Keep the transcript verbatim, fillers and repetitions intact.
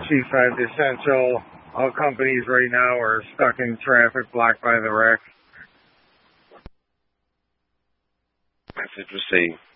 C five to Central. All companies right now are stuck in traffic blocked by the wreck. That's interesting.